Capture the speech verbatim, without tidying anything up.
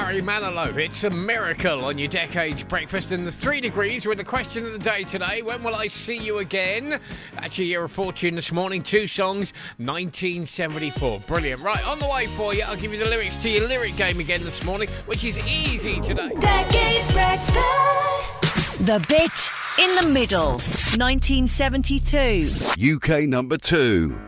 Barry Manilow. It's a miracle on your Decades Breakfast in the three degrees with the question of the day today. When will I see you again? That's your Year of Fortune this morning. Two songs, nineteen seventy-four. Brilliant. Right, on the way for you. I'll give you the lyrics to your lyric game again this morning, which is easy today. Decades Breakfast. The Bit in the Middle, nineteen seventy-two. U K number two.